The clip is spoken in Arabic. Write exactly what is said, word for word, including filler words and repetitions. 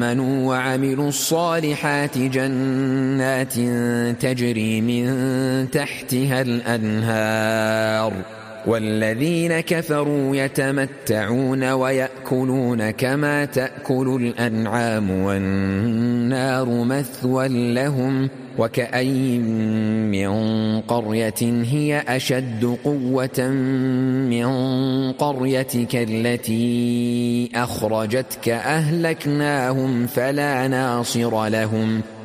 آمنوا وعملوا الصالحات جنات تجري من تحتها الأنهار والذين كفروا يتمتعون ويأكلون كما تأكل الأنعام والنار مثوى لهم وكأي من قرية هي أشد قوة من قريتك التي أخرجتك أهلكناهم فلا ناصر لهم